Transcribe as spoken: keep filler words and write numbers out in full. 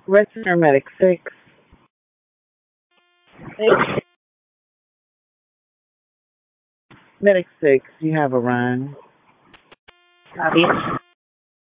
Register Medic six. Medic Medic six, you have a run. Copy.